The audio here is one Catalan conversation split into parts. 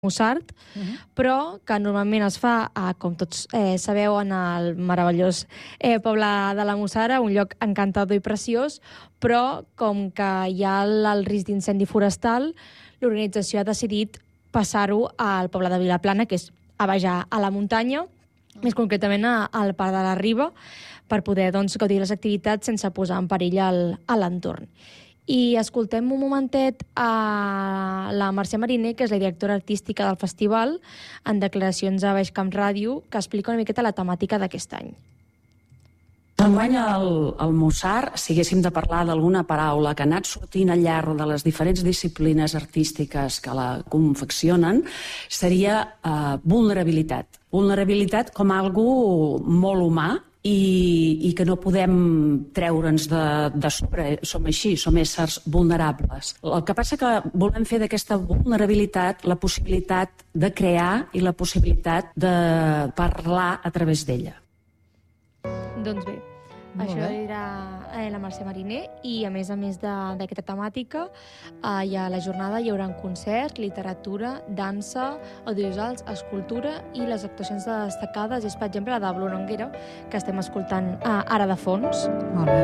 Mussart, però que normalment es fa, com tots sabeu, en el meravellós poble de la Mussara, un lloc encantador i preciós, però com que hi ha el risc d'incendi forestal, l'organització ha decidit passar-ho al poble de Vilaplana, que és a baix a la muntanya, més concretament al Parc de la Riba, per poder gaudir de les activitats sense posar en perill l'entorn. I escoltem un momentet a la Mercè Mariner, que és la directora artística del festival, en declaracions a Baix Camp Ràdio, que explica una miqueta la temàtica d'aquest any. Enguany al Mussart, si haguéssim de parlar d'alguna paraula que ha anat sortint al llarg de les diferents disciplines artístiques que la confeccionen, seria vulnerabilitat. Vulnerabilitat com algo molt humà, i que no podem treure'ns de sobre. Som així, som éssers vulnerables. El que passa que volem fer d'aquesta vulnerabilitat la possibilitat de crear i la possibilitat de parlar a través d'ella. Doncs bé, això era la Mercè Mariner, i a més d'aquesta temàtica, a la jornada hi haurà concerts, literatura, dansa, audiovisuals, escultura, i les actuacions destacades és, per exemple, la de Blu Noguera, que estem escoltant ara de fons. Molt bé.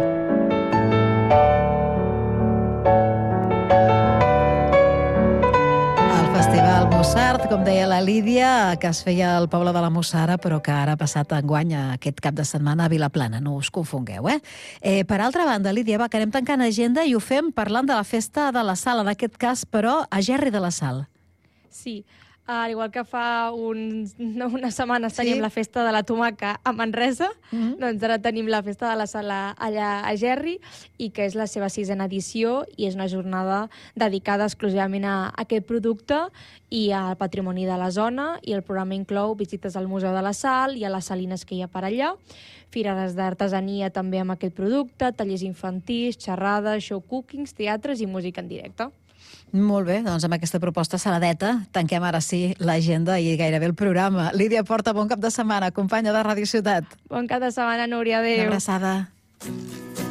Festival Mussart, com deia la Lídia, que es feia al poble de la Mussara, però que ara ha passat enguany aquest cap de setmana a Vilaplana, no us confongueu, Per altra banda, Lídia, que anem tancant agenda i ho fem parlant de la festa de la Sal, en aquest cas, però, a Gerri de la Sal. Sí, al igual que fa unes setmanes teníem la festa de la tomaca a Manresa, doncs ara tenim la festa de la Sal allà a Gerri, i que és la seva 6ª edició, i és una jornada dedicada exclusivament a aquest producte i al patrimoni de la zona, i el programa inclou visites al Museu de la Sal i a les salines que hi ha per allà, fires d'artesania també amb aquest producte, tallers infantils, xerrades, show cookings, teatres i música en directe. Molt bé, doncs amb aquesta proposta saladeta tanquem ara sí l'agenda i gairebé el programa. Lídia Porta, bon cap de setmana, companya de Ràdio Ciutat. Bon cap de setmana, Núria, adéu. Una abraçada.